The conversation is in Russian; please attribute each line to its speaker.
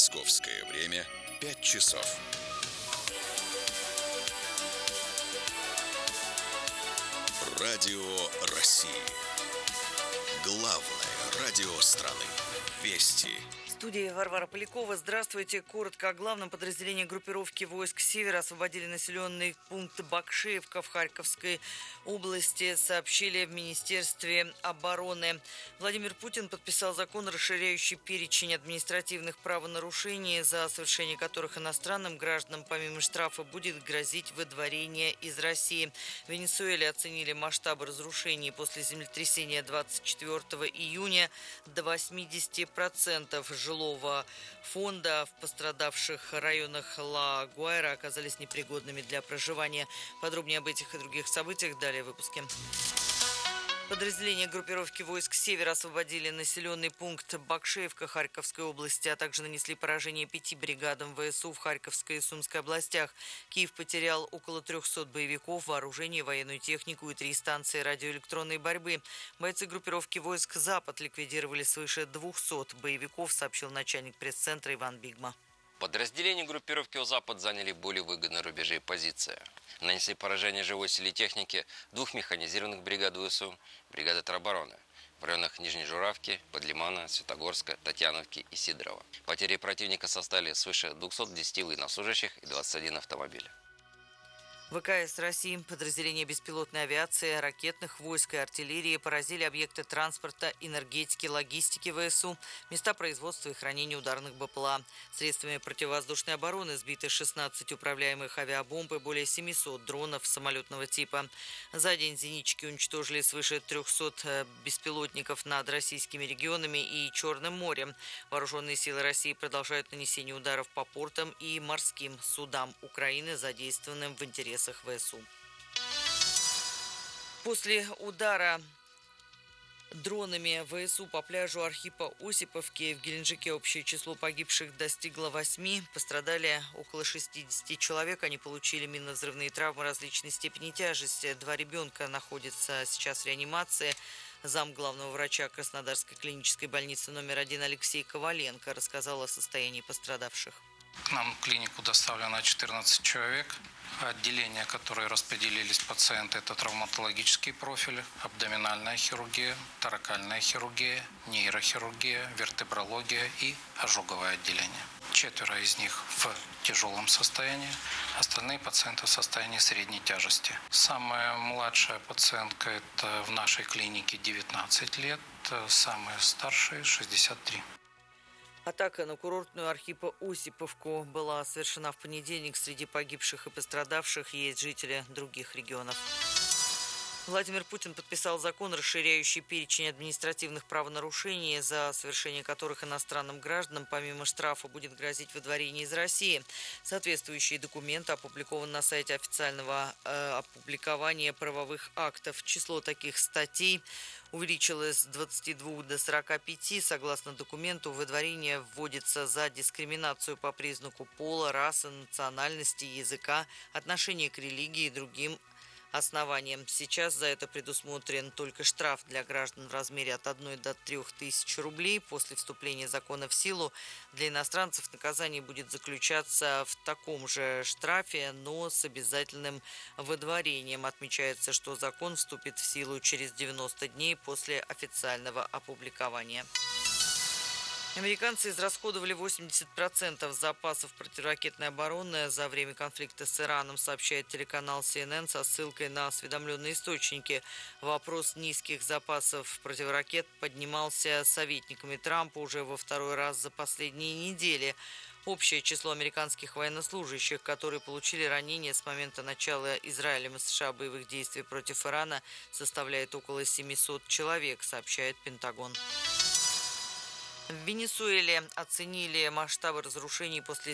Speaker 1: Московское время 5 часов. Радио России. Главное радио страны. Вести.
Speaker 2: В студии Варвара Полякова. Здравствуйте. Коротко о главном. Подразделении группировки войск «Север» освободили населенный пункт Бакшеевка в Харьковской области, сообщили в Министерстве обороны. Владимир Путин подписал закон, расширяющий перечень административных правонарушений, за совершение которых иностранным гражданам помимо штрафа будет грозить выдворение из России. В Венесуэле оценили масштабы разрушений после землетрясения 24 июня до 80% жилого фонда в пострадавших районах Ла-Гуайра оказались непригодными для проживания. Подробнее об этих и других событиях далее в выпуске. Подразделения группировки войск «Север» освободили населенный пункт Бакшеевка Харьковской области, а также нанесли поражение 5 бригадам ВСУ в Харьковской и Сумской областях. Киев потерял около 300 боевиков, вооружение, военную технику и 3 станции радиоэлектронной борьбы. Бойцы группировки войск «Запад» ликвидировали свыше 200 боевиков, сообщил начальник пресс-центра Иван Бигма.
Speaker 3: Подразделения группировки у «Запад» заняли более выгодные рубежи и позиции. Нанесли поражение живой силе техники 2 механизированных бригад ВСУ, бригады теробороны в районах Нижней Журавки, Подлимана, Светогорска, Татьяновки и Сидорова. Потери противника составили свыше 210 военнослужащих и 21 автомобиля.
Speaker 2: ВКС России, подразделения беспилотной авиации, ракетных войск и артиллерии поразили объекты транспорта, энергетики, логистики ВСУ, места производства и хранения ударных БПЛА. Средствами противовоздушной обороны сбиты 16 управляемых авиабомб и более 700 дронов самолетного типа. За день зенитчики уничтожили свыше 300 беспилотников над российскими регионами и Черным морем. Вооруженные силы России продолжают нанесение ударов по портам и морским судам Украины, задействованным в интересах ВСУ. После удара дронами ВСУ по пляжу Архипа Осиповки в Геленджике общее число погибших достигло 8. Пострадали около 60 человек. Они получили минно-взрывные травмы различной степени тяжести. 2 ребенка находятся сейчас в реанимации. Зам главного врача Краснодарской клинической больницы номер 1 Алексей Коваленко рассказал о состоянии пострадавших.
Speaker 4: К нам в клинику доставлено 14 человек. Отделения, которые распределились пациенты, это травматологический профиль, абдоминальная хирургия, торакальная хирургия, нейрохирургия, вертебрология и ожоговое отделение. 4 из них в тяжелом состоянии, остальные пациенты в состоянии средней тяжести. Самая младшая пациентка это в нашей клинике 19 лет, самая старшая 63.
Speaker 2: Атака на курортную Архипа Осиповку была совершена в понедельник. Среди погибших и пострадавших есть жители других регионов. Владимир Путин подписал закон, расширяющий перечень административных правонарушений, за совершение которых иностранным гражданам помимо штрафа будет грозить выдворение из России. Соответствующий документ опубликован на сайте официального опубликования правовых актов. Число таких статей увеличилось с 22 до 45. Согласно документу, выдворение вводится за дискриминацию по признаку пола, расы, национальности, языка, отношения к религии и другим основанием. Сейчас за это предусмотрен только штраф для граждан в размере от 1 до 3 тысяч рублей. После вступления закона в силу для иностранцев наказание будет заключаться в таком же штрафе, но с обязательным выдворением. Отмечается, что закон вступит в силу через 90 дней после официального опубликования. Американцы израсходовали 80% запасов противоракетной обороны за время конфликта с Ираном, сообщает телеканал CNN со ссылкой на осведомленные источники. Вопрос низких запасов противоракет поднимался советниками Трампа уже во 2-й раз за последние недели. Общее число американских военнослужащих, которые получили ранения с момента начала Израилем и США боевых действий против Ирана, составляет около 700 человек, сообщает Пентагон. В Венесуэле оценили масштабы разрушений после